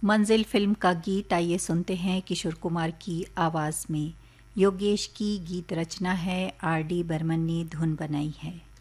मंजिल फिल्म का गीत आइए सुनते हैं किशोर कुमार की आवाज़ में। योगेश की गीत रचना है, आर डी बर्मन ने धुन बनाई है।